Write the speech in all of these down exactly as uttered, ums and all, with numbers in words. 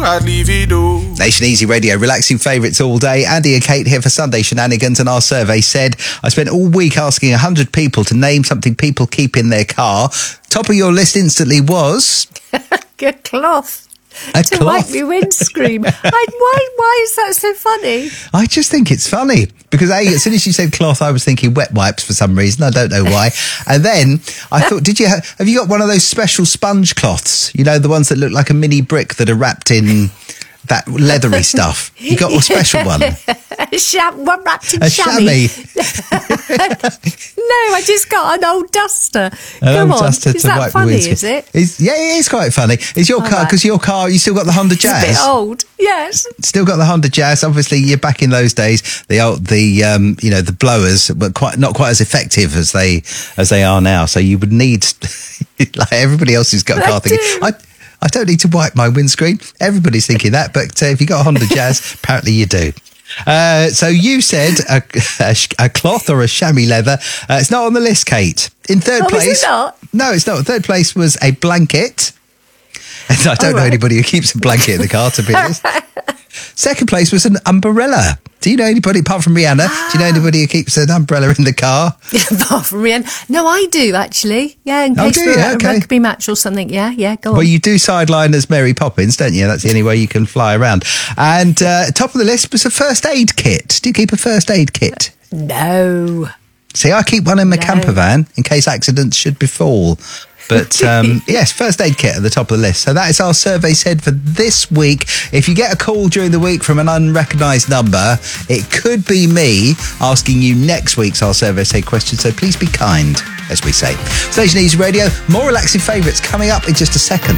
I'd leave it all. Nation Easy Radio, relaxing favourites all day. Andy and Kate here for Sunday Shenanigans, and our survey said, I spent all week asking one hundred people to name something people keep in their car. Top of your list instantly was... A cloth. A to cloth. wipe your windscreen. I, why, why is that so funny? I just think it's funny because A, as soon as you said cloth, I was thinking wet wipes for some reason. I don't know why. And then I thought, did you have, have you got one of those special sponge cloths? You know, the ones that look like a mini brick that are wrapped in that leathery stuff. You got a special one? A sham, one wrapped in A chamois. chamois. No, I just got an old duster. An Come old on, duster is to that wipe the funny, windscreen. is it? It's, yeah, it is quite funny. Is your All car, right. because your car, you still got the Honda Jazz? It's a bit old, yes. Still got the Honda Jazz. Obviously, you're back in those days. The old, the um, you know, the blowers, but quite not quite as effective as they as they are now. So you would need, like everybody else who's got a I car, thinking, do. I, I don't need to wipe my windscreen. Everybody's thinking that, but uh, if you got a Honda Jazz, apparently you do. Uh, so you said a, a, a cloth or a chamois leather. Uh, it's not on the list, Kate. In third Oh, is it place, not? no, it's not. Third place was a blanket. And I don't Oh, know right. anybody who keeps a blanket in the car, to be honest. Second place was an umbrella. Do you know anybody, apart from Rihanna, do you know anybody who keeps an umbrella in the car? Apart from Rihanna. No, I do, actually. Yeah, in Oh, case do for you? a Okay. rugby match or something. Yeah, yeah, go on. Well, you do sideline as Mary Poppins, don't you? That's the only way you can fly around. And uh, top of the list was a first aid kit. Do you keep a first aid kit? No. See, I keep one in my No. camper van in case accidents should befall. But um, yes, first aid kit at the top of the list. So that is our survey said for this week. If you get a call during the week from an unrecognised number, it could be me asking you next week's Our Survey Said question. So please be kind, as we say. Station Easy Radio, more relaxing favourites coming up in just a second.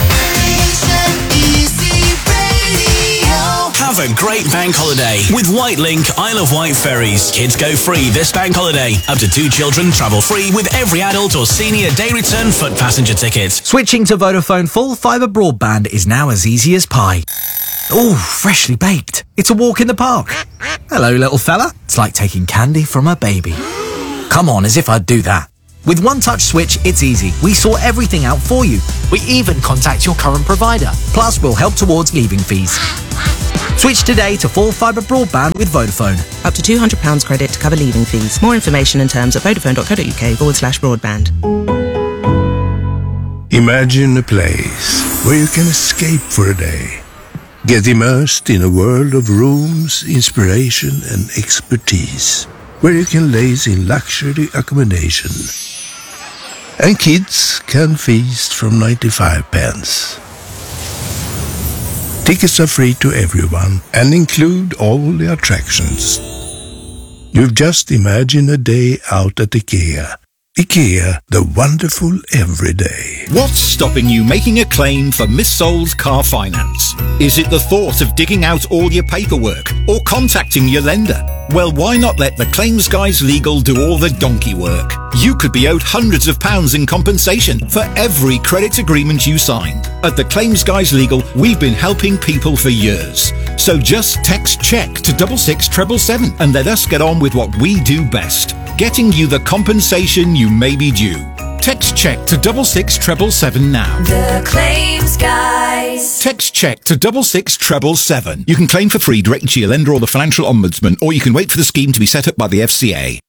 Have a great bank holiday with Whitelink Isle of Wight ferries. Kids go free this bank holiday. Up to two children travel free with every adult or senior day return foot passenger ticket. Switching to Vodafone full fibre broadband is now as easy as pie. Ooh, freshly baked. It's a walk in the park. Hello, little fella. It's like taking candy from a baby. Come on, as if I'd do that. With One Touch Switch, it's easy. We sort everything out for you. We even contact your current provider. Plus, we'll help towards leaving fees. Switch today to full fibre broadband with Vodafone. Up to two hundred pounds credit to cover leaving fees. More information and terms at vodafone.co.uk forward slash broadband. Imagine a place where you can escape for a day. Get immersed in a world of rooms, inspiration and expertise. Where you can laze in luxury accommodation. And kids can feast from ninety-five pence. Tickets are free to everyone and include all the attractions. You've just imagined a day out at IKEA. IKEA, the wonderful everyday. What's stopping you making a claim for missold car finance? Is it the thought of digging out all your paperwork or contacting your lender? Well, why not let the Claims Guys Legal do all the donkey work? You could be owed hundreds of pounds in compensation for every credit agreement you signed. At the Claims Guys Legal, we've been helping people for years. So just text check to double six treble seven and let us get on with what we do best, getting you the compensation you may be due. Text check to double six treble seven now. The Claims Guys. Text check to double six treble seven. You can claim for free directly to your lender or the financial ombudsman, or you can wait for the scheme to be set up by the F C A.